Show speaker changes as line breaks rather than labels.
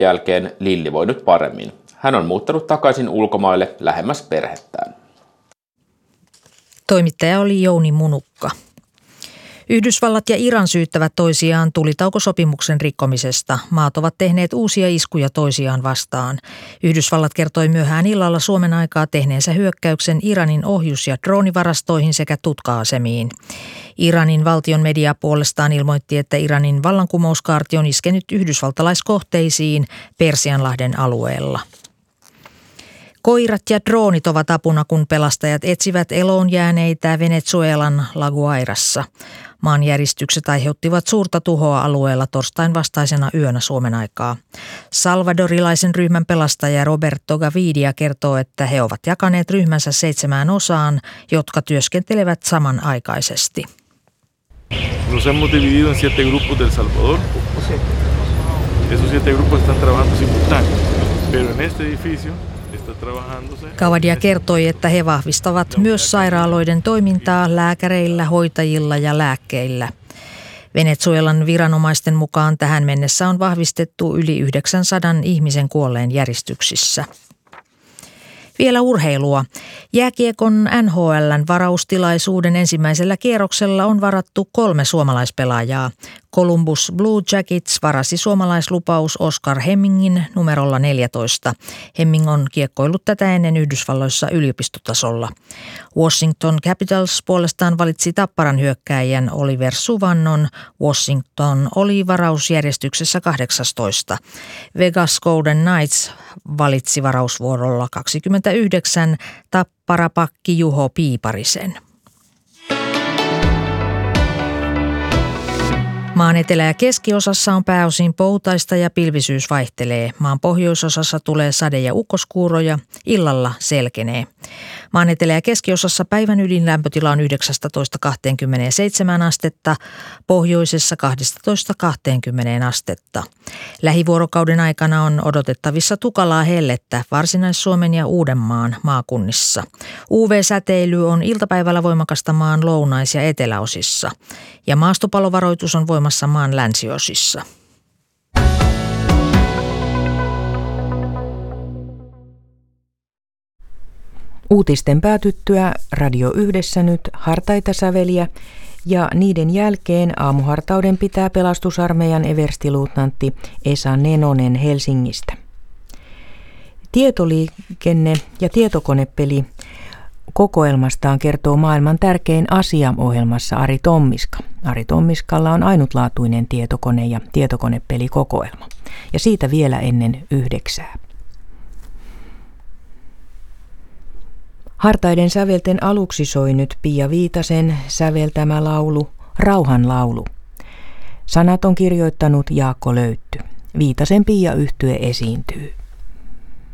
jälkeen Lilli voi nyt paremmin. Hän on muuttanut takaisin ulkomaille lähemmäs perhettään.
Toimittaja oli Jouni Munukka. Yhdysvallat ja Iran syyttävät toisiaan tulitaukosopimuksen rikkomisesta. Maat ovat tehneet uusia iskuja toisiaan vastaan. Yhdysvallat kertoi myöhään illalla Suomen aikaa tehneensä hyökkäyksen Iranin ohjus- ja droonivarastoihin sekä tutka-asemiin. Iranin valtion media puolestaan ilmoitti, että Iranin vallankumouskaarti on iskenyt yhdysvaltalaiskohteisiin Persianlahden alueella. Koirat ja droonit ovat apuna, kun pelastajat etsivät eloon jääneitä Venezuelan La Guairassa. Maanjäristykset aiheuttivat suurta tuhoa alueella torstain vastaisena yönä Suomen aikaa. Salvadorilaisen ryhmän pelastaja Roberto Gavidia kertoo, että he ovat jakaneet ryhmänsä 7 osaan, jotka työskentelevät samanaikaisesti.
Nos hemos dividido en 7 grupos del Salvador. Esos 7 grupos están trabajando simultáneamente, pero en este edificio
Gavidia kertoi, että he vahvistavat myös sairaaloiden toimintaa lääkäreillä, hoitajilla ja lääkkeillä. Venezuelan viranomaisten mukaan tähän mennessä on vahvistettu yli 900 ihmisen kuolleen järjestyksissä. Vielä urheilua. Jääkiekon NHL:n varaustilaisuuden ensimmäisellä kierroksella on varattu 3 suomalaispelaajaa. Columbus Blue Jackets varasi suomalaislupaus Oscar Hemmingin numerolla 14. Hemming on kiekkoillut tätä ennen Yhdysvalloissa yliopistotasolla. Washington Capitals puolestaan valitsi Tapparan hyökkääjän Oliver Suvannon. Washington oli varausjärjestyksessä 18. Vegas Golden Knights valitsi varausvuorolla 29 Tapparapakki Juho Piiparisen. Maan etelä- ja keskiosassa on pääosin poutaista ja pilvisyys vaihtelee. Maan pohjoisosassa tulee sade- ja ukkoskuuroja, illalla selkenee. Maan etelä- ja keskiosassa päivän ydinlämpötila on 19–27 astetta, pohjoisessa 12–20 astetta. Lähivuorokauden aikana on odotettavissa tukalaa hellettä Varsinais-Suomen ja Uudenmaan maakunnissa. UV-säteily on iltapäivällä voimakasta maan lounais- ja eteläosissa ja maastopallovaroitus on voimassa maan länsiosissa.
Uutisten päätyttyä Radio Yhdessä nyt hartaita säveliä ja niiden jälkeen aamuhartauden pitää pelastusarmeijan everstiluutnantti Esa Nenonen Helsingistä. Tietoliikenne- ja tietokonepeli kokoelmastaan kertoo maailman tärkein asia ohjelmassa Ari Tommiska. Ari Tommiskalla on ainutlaatuinen tietokone- ja tietokonepelikokoelma. Ja siitä vielä ennen 9. Hartaiden sävelten aluksi soi nyt Pia Viitasen säveltämä laulu, Rauhanlaulu. Sanat on kirjoittanut Jaakko Löytty. Viitasen Pia -yhtye esiintyy.